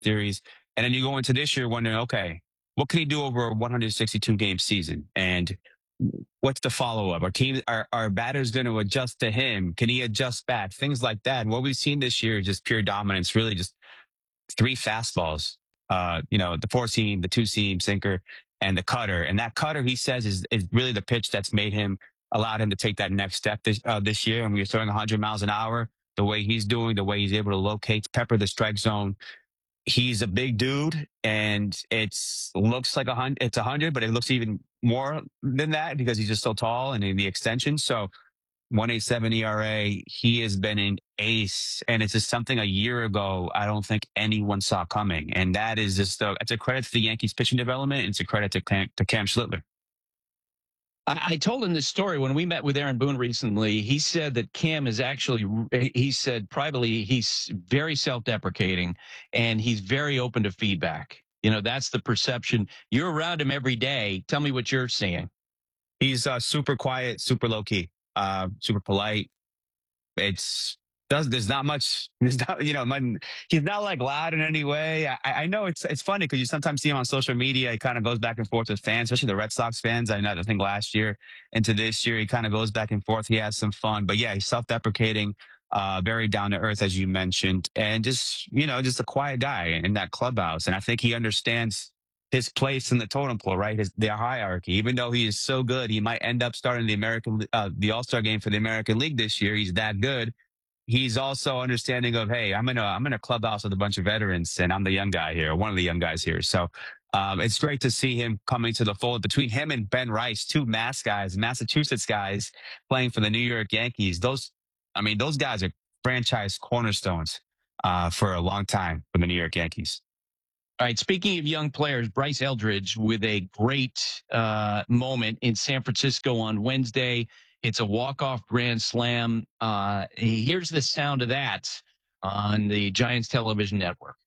Series. And then you go into this year wondering, okay, what can he do over a 162 game season? And what's the follow up? Our batters going to adjust to him? Can he adjust back? Things like that. And what we've seen this year is just pure dominance, really just three fastballs. The four seam, the two seam sinker, and the cutter. And that cutter, he says, is really the pitch that's allowed him to take that next step this year. And we're throwing 100 miles an hour. The way he's doing, the way he's able to pepper the strike zone. He's a big dude, and looks like 100. It's 100, but it looks even more than that because he's just so tall and in the extension. So 1.87 ERA. He has been an ace, and it's just something a year ago I don't think anyone saw coming. And that is it's a credit to the Yankees pitching development. And it's a credit to Cam Schlittler. I told him this story when we met with Aaron Boone recently. He said that Cam he said privately, he's very self-deprecating and he's very open to feedback. That's the perception. You're around him every day. Tell me what you're seeing. He's super quiet, super low key, super polite. There's not much, he's not like loud in any way. I know it's funny because you sometimes see him on social media. He kind of goes back and forth with fans, especially the Red Sox fans. I think last year into this year, he kind of goes back and forth. He has some fun, but yeah, he's self-deprecating, very down to earth, as you mentioned, and just a quiet guy in that clubhouse. And I think he understands his place in the totem pole, right? Their hierarchy. Even though he is so good, he might end up starting the All-Star game for the American League this year. He's that good. He's also understanding of, hey, I'm in a clubhouse with a bunch of veterans, and I'm the young guy here, one of the young guys here. So it's great to see him coming to the fold. Between him and Ben Rice, two Massachusetts guys playing for the New York Yankees. Those guys are franchise cornerstones for a long time for the New York Yankees. All right. Speaking of young players, Bryce Eldridge with a great moment in San Francisco on Wednesday. It's a walk-off grand slam. Here's the sound of that on the Giants television network.